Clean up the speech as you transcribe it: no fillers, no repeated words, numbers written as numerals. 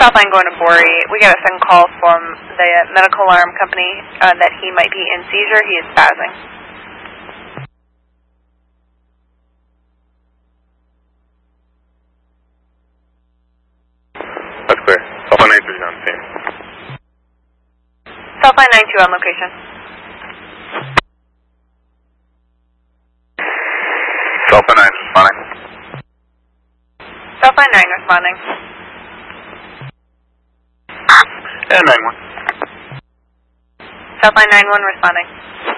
Southline going to Borey. We got a sudden call from the medical alarm company that he might be in seizure. He is spazzing. That's clear. Southline 93 is on the scene. Southline 92 on location. Southline 9 responding. Southline 9 responding. And 9-1. Southline 9-1 responding.